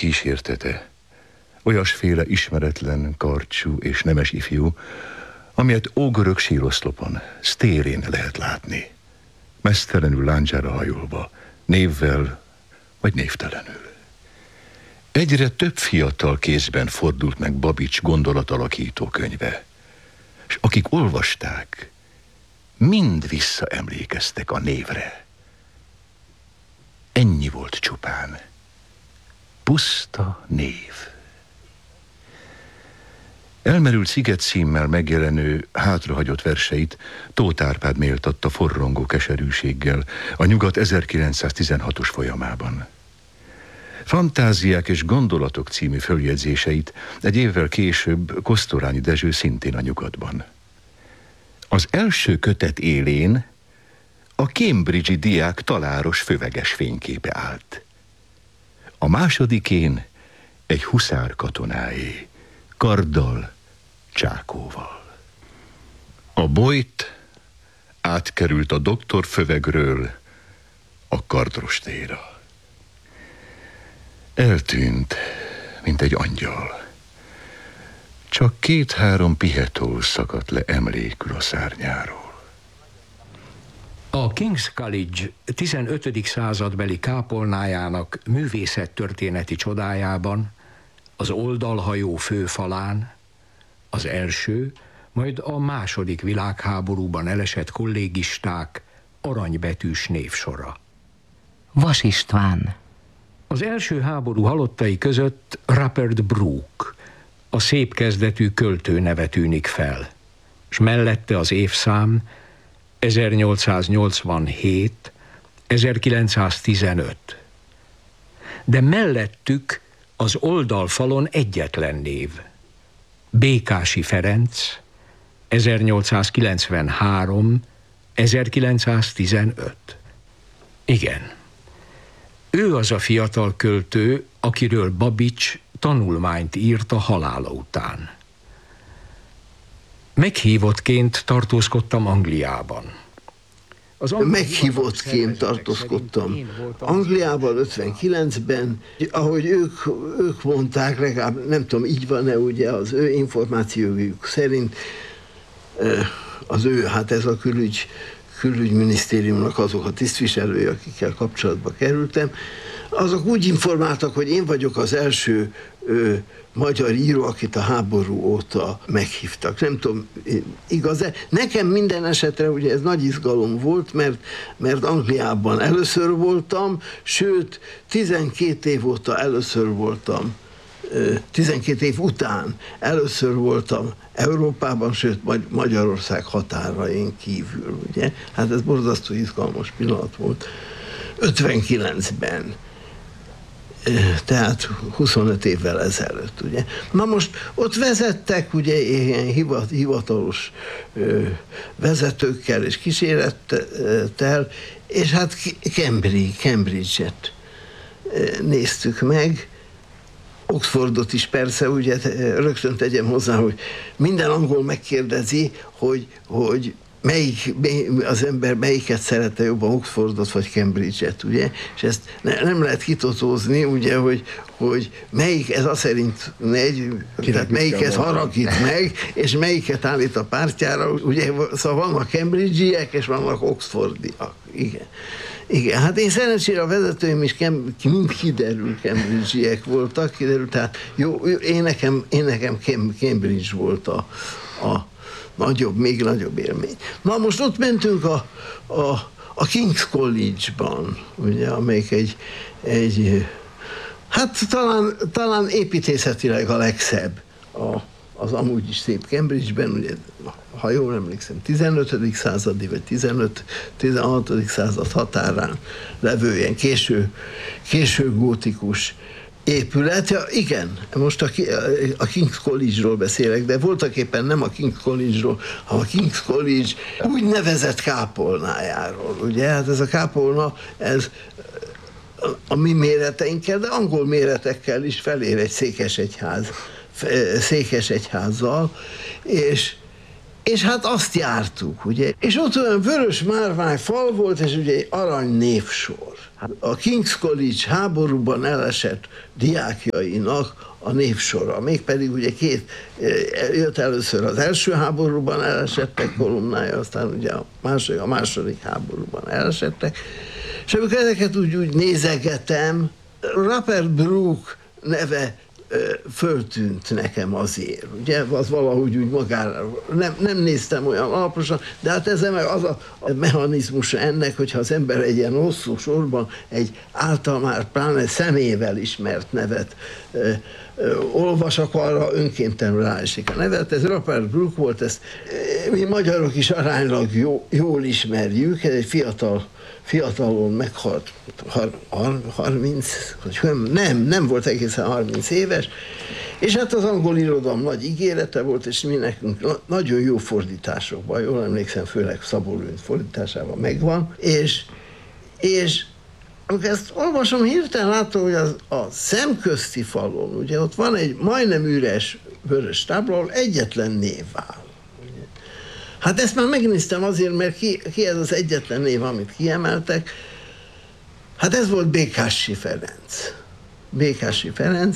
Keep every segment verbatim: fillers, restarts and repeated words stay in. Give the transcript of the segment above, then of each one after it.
kísértete, olyasféle ismeretlen, karcsú és nemes ifjú, amilyet ógörög síroszlopon, sztérén lehet látni, meztelenül láncsára hajolva, névvel vagy névtelenül. Egyre több fiatal kézben fordult meg Babics gondolatalakító könyve, és akik olvasták, mind visszaemlékeztek a névre. Ennyi volt csupán. Puszta név. Elmerült Sziget címmel megjelenő hátrahagyott verseit Tóth Árpád méltatta forrongó keserűséggel a Nyugat ezerkilencszáztizenhatos folyamában. Fantáziák és gondolatok című följegyzéseit egy évvel később Kosztolányi Dezső szintén a Nyugatban. Az első kötet élén a Cambridge-i diák taláros föveges fényképe állt. A másodikén egy huszár katonáé, karddal, csákóval. A bojt átkerült a doktor fövegről a kardrostéra. Eltűnt, mint egy angyal. Csak két-három pihetól szakadt le emlékül a szárnyáról. A King's College tizenötödik századbeli kápolnájának művészettörténeti csodájában, az oldalhajó főfalán az első, majd a második világháborúban elesett kollégisták aranybetűs névsora. Vas István. Az első háború halottai között Rupert Brooke, a szép kezdetű költő neve tűnik fel, és mellette az évszám ezernyolcszáznyolcvanhét ezerkilencszáztizenöt. De mellettük az oldalfalon egyetlen név. Békási Ferenc ezernyolcszázkilencvenhárom ezerkilencszáztizenöt. Igen. Ő az a fiatal költő, akiről Babics tanulmányt írt a halála után. Meghívottként tartózkodtam Angliában. Meghívottként tartózkodtam Angliában ötvenkilencben, ahogy ők, ők mondták, legalább nem tudom, így van-e ugye az ő információjuk szerint, az ő, hát ez a külügy, külügyminisztériumnak azok a tisztviselői, akikkel kapcsolatba kerültem, azok úgy informáltak, hogy én vagyok az első ö, magyar író, akit a háború óta meghívtak. Nem tudom, igaz-e? Nekem minden esetre ugye ez nagy izgalom volt, mert, mert Angliában először voltam, sőt, tizenkét év óta először voltam, tizenkét év után először voltam Európában, sőt Magyarország határain kívül, ugye? Hát ez borzasztó izgalmas pillanat volt. ötvenkilencben, tehát huszonöt évvel ezelőtt, ugye. Na most ott vezettek, ugye, ilyen hivatalos vezetőkkel és kísérettel, és hát Cambridge, Cambridge-et néztük meg, Oxfordot is persze, ugye rögtön tegyem hozzá, hogy minden angol megkérdezi, hogy, hogy melyik, az ember melyiket szerette jobban, Oxfordot vagy Cambridge-et, ugye? És ezt ne, nem lehet kitotózni, ugye, hogy, hogy melyik, ez az szerint megy, tehát melyiket haragít meg, és melyiket állít a pártjára, ugye, szóval vannak Cambridge-iek, és vannak Oxfordiak, igen. Igen, hát én szerencsére a vezetőim is mind kiderül, Cambridge-iek voltak, kiderül, tehát jó, én nekem, én nekem Cambridge volt a, a nagyobb, még nagyobb élmény. Na most ott mentünk a, a, a King's College-ban, ugye, amelyik egy, egy hát talán, talán építészetileg a legszebb a, az amúgy is szép Cambridge-ben, ugye, ha jól emlékszem, tizenötödik századi vagy tizenhatodik század határán levő ilyen késő, késő gótikus épület. Ja, igen, most a, a King's College-ról beszélek, de voltak éppen nem a King's College-ról, hanem a King's College úgynevezett kápolnájáról. Ugye, hát ez a kápolna, ez a mi méreteinkkel, de angol méretekkel is felér egy székesegyház, székesegyházzal, és És hát azt jártuk, ugye. És ott olyan vörös márvány fal volt, és ugye egy arany névsor. A King's College háborúban elesett diákjainak a névsora. Mégpedig ugye két, jött először az első háborúban elesettek kolumnája, aztán ugye a második, a második háborúban elesettek. És amikor ezeket úgy, úgy nézegetem, Rupert Brooke neve föltűnt nekem azért, ugye, az valahogy úgy magára, nem, nem néztem olyan alaposan, de hát ez meg az a mechanizmusa ennek, hogyha az ember egy ilyen hosszú sorban egy által már pláne szemével ismert nevet ö, ö, olvas, akkor arra önkéntelenül ráesik a nevet. Ez Rupert Brooke volt, ezt mi magyarok is aránylag jó, jól ismerjük, ez egy fiatal fiatalon meghalt, harminc, nem, nem volt egészen harminc éves, és hát az angol irodalom nagy ígérete volt, és mi nekünk nagyon jó fordításokban, jól emlékszem, főleg Szabó Lőrinc fordításában megvan, és, és amikor ezt olvasom, hirtelen látom, hogy az, a szemközti falon, ugye ott van egy majdnem üres vörös tábla, ahol egyetlen név áll. Hát ezt már megnéztem azért, mert ki, ki ez az egyetlen név, amit kiemeltek. Hát ez volt Békássi Ferenc. Békássi Ferenc.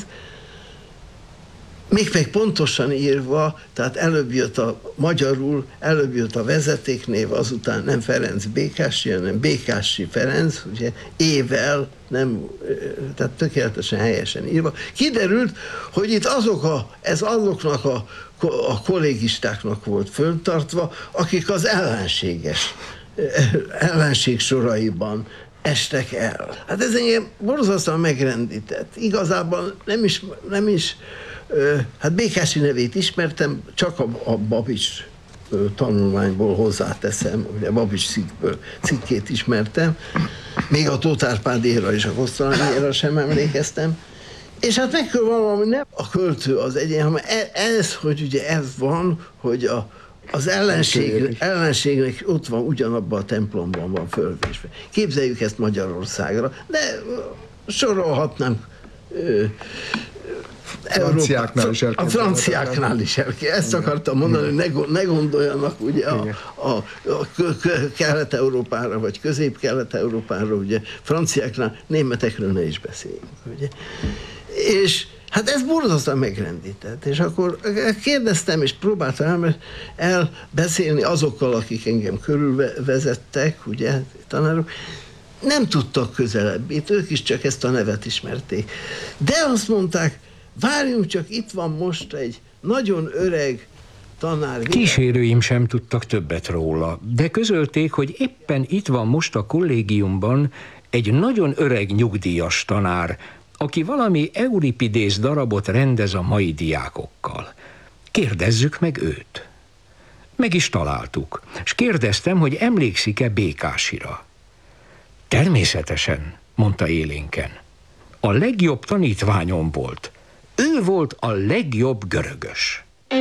Mégpedig pontosan írva, tehát előbb jött a magyarul, előbb jött a vezetéknév, azután nem Ferenc Békássi, hanem Békássi Ferenc, ugye ével, nem, tehát tökéletesen helyesen írva. Kiderült, hogy itt azok a, ez azoknak a, a kollégistáknak volt föltartva, akik az ellenséges, ellenség soraiban estek el. Hát ez engem borzasztóan megrendített. Igazából nem is, nem is hát Békási nevét ismertem, csak a, a Babics tanulmányból hozzáteszem, ugye Babics cikkből, cikkét ismertem, még a Tóth Árpádéra és a Kosztolányiéra sem emlékeztem, és hát meg kell valami, nem a költő az egyén, hanem ez, hogy ugye ez van, hogy a, az ellenség, ellenségnek ott van, ugyanabban a templomban van fölvésve. Képzeljük ezt Magyarországra, de sorolhatnám franciáknál is a franciáknál is elképzelhető. Ezt akartam mondani, hogy ne, ne gondoljanak ugye a, a, a Kelet-Európára, vagy Közép-Kelet-Európára, ugye franciáknál, németekről ne is beszéljünk, ugye. És hát ez borzasztóan megrendített, és akkor kérdeztem, és próbáltam elbeszélni azokkal, akik engem körülvezettek, ugye, tanárok, nem tudtak közelebb, itt ők is csak ezt a nevet ismerték. De azt mondták, várjunk csak, itt van most egy nagyon öreg tanár. Kísérőim sem tudtak többet róla, de közölték, hogy éppen itt van most a kollégiumban egy nagyon öreg nyugdíjas tanár, aki valami Euripidész darabot rendez a mai diákokkal. Kérdezzük meg őt. Meg is találtuk, és kérdeztem, hogy emlékszik-e Békásira. Természetesen, mondta élénken. A legjobb tanítványom volt. Ő volt a legjobb görögös.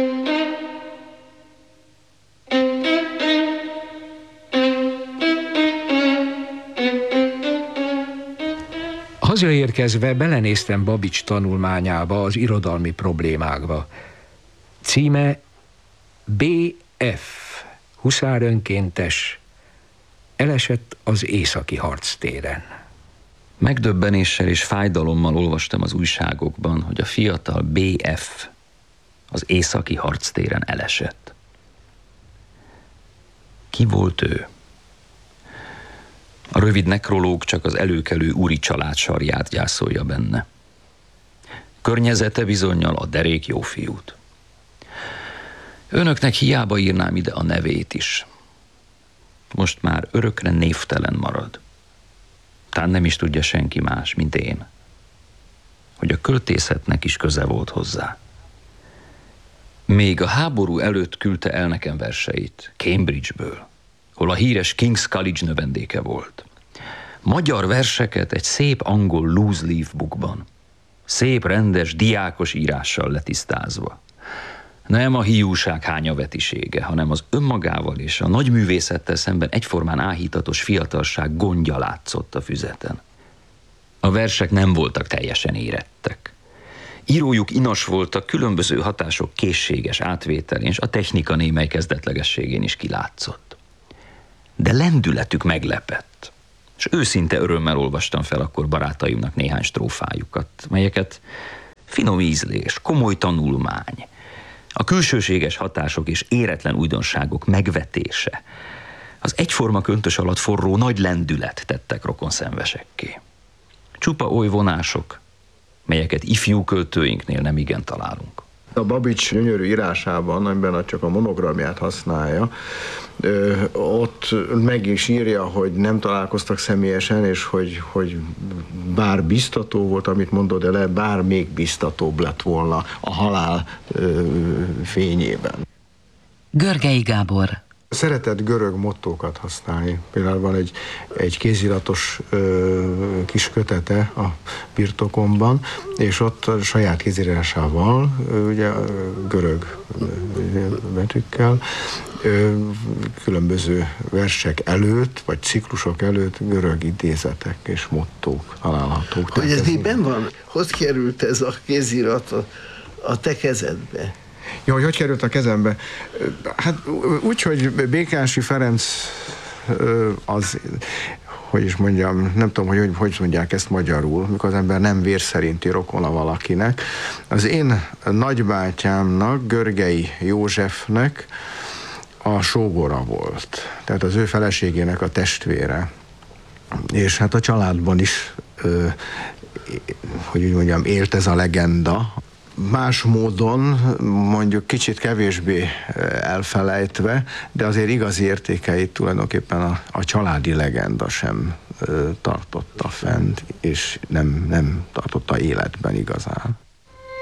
Hazaérkezve belenéztem Babics tanulmányába, az irodalmi problémákba. Címe bé ef, huszárönkéntes, elesett az északi harctéren. Megdöbbenéssel és fájdalommal olvastam az újságokban, hogy a fiatal bé ef az északi harctéren elesett. Ki volt ő? A rövid nekrológ csak az előkelő úri család sarját gyászolja benne. Környezete bizonnyal a derék jó fiút. Önöknek hiába írnám ide a nevét is. Most már örökre névtelen marad. Tán nem is tudja senki más, mint én, hogy a költészetnek is köze volt hozzá. Még a háború előtt küldte el nekem verseit, Cambridgeből, hol a híres King's College növendéke volt. Magyar verseket egy szép angol loose leaf bookban, szép rendes, diákos írással letisztázva. Nem a hiúság hányavetisége, hanem az önmagával és a nagy művészettel szemben egyformán áhítatos fiatalság gondja látszott a füzeten. A versek nem voltak teljesen érettek. Írójuk inas volt a különböző hatások készséges átvételén, és a technika némely kezdetlegességén is kilátszott. De lendületük meglepett, és őszinte örömmel olvastam fel akkor barátaimnak néhány strófájukat, melyeket finom ízlés, komoly tanulmány, a külsőséges hatások és éretlen újdonságok megvetése, az egyforma köntös alatt forró nagy lendület tettek rokonszenvesekké. Csupa oly vonások, melyeket ifjú költőinknél nem igen találunk. A Babics gyönyörű írásában, amiben csak a monogramját használja, ö, ott meg is írja, hogy nem találkoztak személyesen, és hogy, hogy bár biztató volt, amit mondod, de le, bár még biztatóbb lett volna a halál ö, fényében. Görgei Gábor. Szeretett görög mottókat használni. Például van egy, egy kéziratos ö, kis kötete a birtokomban, és ott a saját kézírásával, ö, ugye görög ö, betűkkel, ö, különböző versek előtt, vagy ciklusok előtt görög idézetek és mottók találhatók. Hogy ez ez miben van? Hogy került ez a kézirat a, a te kezedbe? Ja, hogy hogy került a kezembe? Hát úgy, hogy Békási Ferenc az, hogy is mondjam, nem tudom, hogy, hogy hogy mondják ezt magyarul, mikor az ember nem vér szerinti rokona valakinek. Az én nagybátyámnak, Görgei Józsefnek a sógora volt. Tehát az ő feleségének a testvére. És hát a családban is, hogy úgy mondjam, élt ez a legenda. Más módon, mondjuk kicsit kevésbé elfelejtve, de azért igazi értékeit tulajdonképpen a, a családi legenda sem tartotta fent, és nem, nem tartotta életben igazán.